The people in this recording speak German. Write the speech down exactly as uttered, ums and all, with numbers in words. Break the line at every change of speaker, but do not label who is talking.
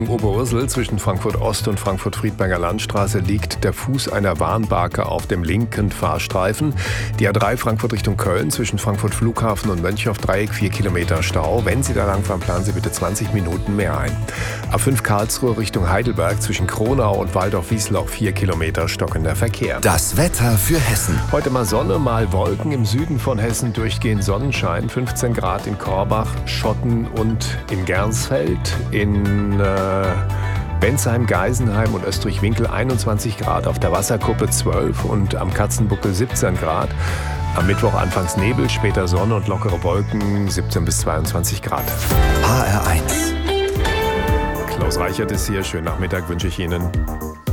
Oberursel zwischen Frankfurt Ost und Frankfurt-Friedberger Landstraße liegt der Fuß einer Warnbarke auf dem linken Fahrstreifen. Die A drei Frankfurt Richtung Köln zwischen Frankfurt Flughafen und Mönchhoff-Dreieck vier Kilometer Stau. Wenn Sie da langfahren, planen Sie bitte zwanzig Minuten mehr ein. A fünf Karlsruhe Richtung Heidelberg zwischen Kronau und Waldorf-Wiesloch vier Kilometer stockender Verkehr.
Das Wetter für Hessen.
Heute mal Sonne, mal Wolken. Im Süden von Hessen durchgehend Sonnenschein. fünfzehn Grad in Korbach, Schotten und in Gernsfeld. In äh, Bensheim, Geisenheim und Österreich-Winkel einundzwanzig Grad, auf der Wasserkuppe zwölf und am Katzenbuckel siebzehn Grad. Am Mittwoch anfangs Nebel, später Sonne und lockere Wolken, siebzehn bis zweiundzwanzig Grad.
H R eins.
Klaus Reichert ist hier. Schönen Nachmittag wünsche ich Ihnen.